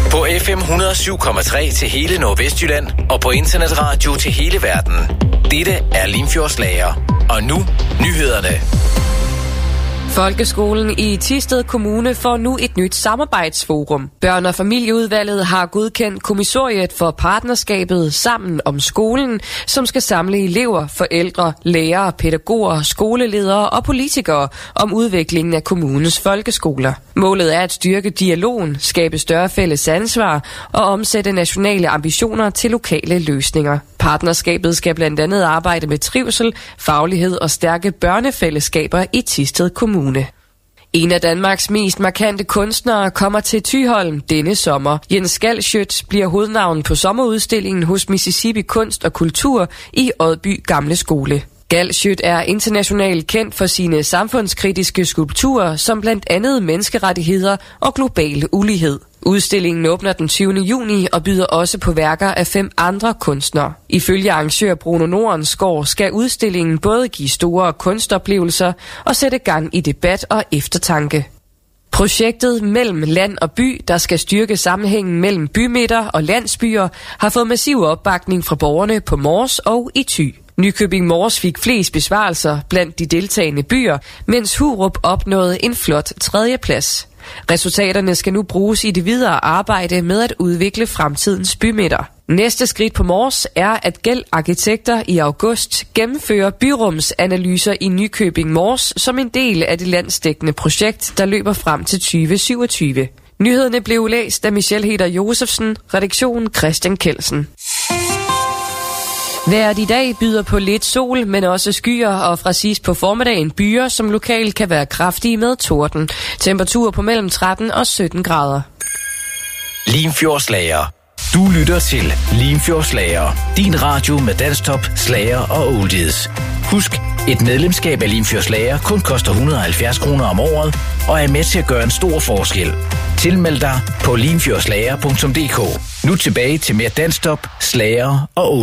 På FM 107,3 til hele Nordvestjylland og på internetradio til hele verden. Dette er Limfjordslager. Og nu nyhederne. Folkeskolen i Thisted Kommune får nu et nyt samarbejdsforum. Børn- og familieudvalget har godkendt kommissoriet for partnerskabet Sammen om skolen, som skal samle elever, forældre, lærere, pædagoger, skoleledere og politikere om udviklingen af kommunens folkeskoler. Målet er at styrke dialogen, skabe større fælles ansvar og omsætte nationale ambitioner til lokale løsninger. Partnerskabet skal blandt andet arbejde med trivsel, faglighed og stærke børnefællesskaber i Thisted Kommune. En af Danmarks mest markante kunstnere kommer til Thyholm denne sommer. Jens Galschiøt bliver hovednavn på sommerudstillingen hos Mississippi Kunst og Kultur i Odby Gamle Skole. Galschiøt er internationalt kendt for sine samfundskritiske skulpturer, som blandt andet menneskerettigheder og global ulighed. Udstillingen åbner den 20. juni og byder også på værker af 5 andre kunstnere. Ifølge arrangør Bruno Nordenskov skal udstillingen både give store kunstoplevelser og sætte gang i debat og eftertanke. Projektet Mellem Land og By, der skal styrke sammenhængen mellem bymidter og landsbyer, har fået massiv opbakning fra borgerne på Mors og i Thy. Nykøbing Mors fik flest besvarelser blandt de deltagende byer, mens Hurup opnåede en flot 3. plads. Resultaterne skal nu bruges i det videre arbejde med at udvikle fremtidens bymidter. Næste skridt på Mors er, at Gæld Arkitekter i august gennemfører byrumsanalyser i Nykøbing Mors som en del af det landsdækkende projekt, der løber frem til 2027. Nyhederne blev læst af Michelle Heder Josefsen, redaktionen Christian Kelsen. Vejret i dag byder på lidt sol, men også skyer og fra sidst på formiddagen byer, som lokalt kan være kraftige med torden. Temperatur på mellem 13 og 17 grader. Limfjordslager. Du lytter til Limfjordslager. Din radio med dansktop, slager og oldies. Husk, et medlemskab af Limfjordslager kun koster 170 kroner om året og er med til at gøre en stor forskel. Tilmeld dig på limfjordslager.dk. Nu tilbage til mere dansktop, slager og oldies.